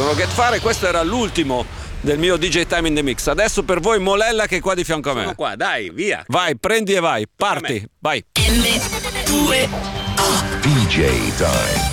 Forget Fare. Questo era l'ultimo del mio DJ Time in the Mix. Adesso per voi Molella che è qua di fianco a me. Sono qua, dai, via. Vai, prendi e vai, parti, vai. DJ Time.